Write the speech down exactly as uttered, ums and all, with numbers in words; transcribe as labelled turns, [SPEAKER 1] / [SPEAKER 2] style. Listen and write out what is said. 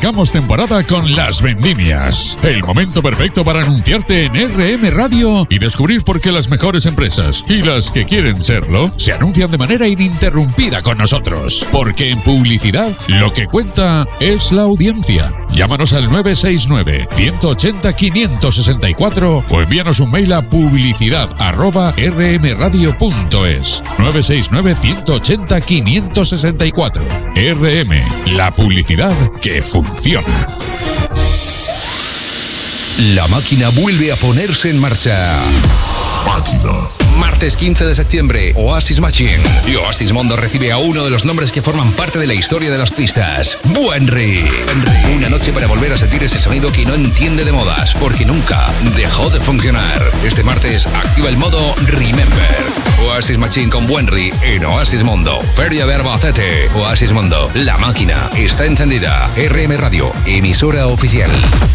[SPEAKER 1] arrancamos temporada con las vendimias. El momento perfecto para anunciarte en R M Radio y descubrir por qué las mejores empresas y las que quieren serlo se anuncian de manera ininterrumpida con nosotros. Porque en publicidad lo que cuenta es la audiencia. Llámanos al nueve seis nueve, uno ocho cero, cinco seis cuatro o envíanos un mail a publicidad arroba r m radio punto es. nueve seis nueve, uno ocho cero, cinco seis cuatro. R M, la publicidad que funciona.
[SPEAKER 2] La máquina vuelve a ponerse en marcha.
[SPEAKER 3] Máquina.
[SPEAKER 2] Martes quince de septiembre, Oasis Machine. Y Oasis Mondo recibe a uno de los nombres que forman parte de la historia de las pistas. Buenry. Una noche para volver a sentir ese sonido que no entiende de modas, porque nunca dejó de funcionar. Este martes activa el modo Remember. Oasis Machine con Buenry en Oasis Mondo. Feria de Albacete. Oasis Mondo. La máquina está encendida. R M Radio, emisora oficial.